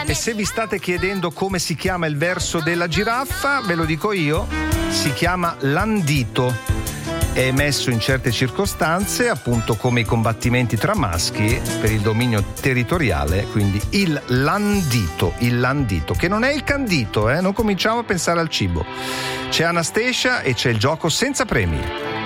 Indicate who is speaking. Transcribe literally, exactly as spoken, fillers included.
Speaker 1: E se vi state chiedendo come si chiama il verso della giraffa, ve lo dico io, si chiama landito. È emesso in certe circostanze, appunto come i combattimenti tra maschi per il dominio territoriale, quindi il landito, il landito, che non è il candito, eh? Non cominciamo a pensare al cibo. C'è Anastasia e c'è il gioco senza premi.